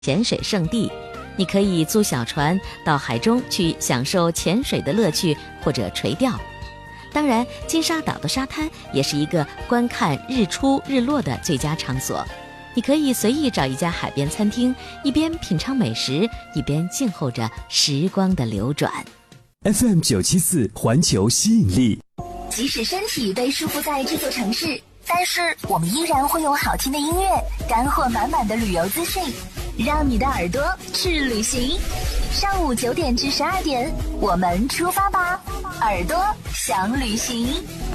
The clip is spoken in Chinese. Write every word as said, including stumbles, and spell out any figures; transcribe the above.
潜水圣地，你可以租小船到海中去享受潜水的乐趣或者垂钓。当然，金沙岛的沙滩也是一个观看日出日落的最佳场所。你可以随意找一家海边餐厅，一边品尝美食，一边静候着时光的流转。 F M 九七四环球吸引力， 即使身体被束缚在这座城市，但是我们依然会用好听的音乐，干货满满的旅游资讯，让你的耳朵去旅行。上午九点至十二点，我们出发吧，耳朵想旅行。